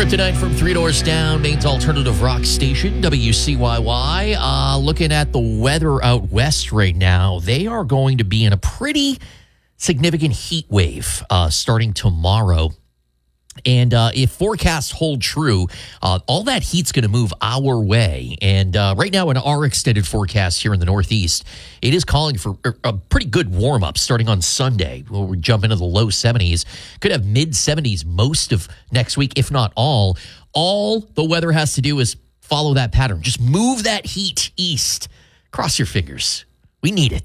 Kryptonite from Three Doors Down, Maine's alternative rock station, WCYY. Looking at the weather out west right now, they are going to be in a pretty significant heat wave starting tomorrow. And if forecasts hold true, all that heat's going to move our way. And right now in our extended forecast here in the Northeast, it is calling for a pretty good warm-up starting on Sunday. We'll jump into the low 70s. Could have mid-70s most of next week, if not all. All the weather has to do is follow that pattern. Just move that heat east. Cross your fingers. We need it.